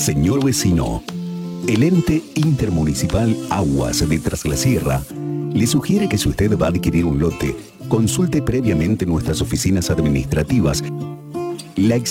Señor vecino, el ente intermunicipal Aguas de Tras la Sierra le sugiere que si usted va a adquirir un lote, consulte previamente nuestras oficinas administrativas la